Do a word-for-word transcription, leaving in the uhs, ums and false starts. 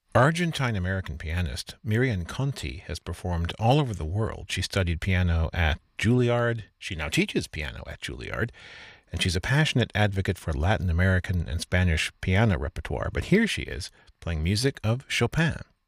Argentine-American pianist Miriam Conti has performed all over the world. She studied piano at Juilliard. She now teaches piano at Juilliard, and she's a passionate advocate for Latin American and Spanish piano repertoire. But here she is playing music of Chopin.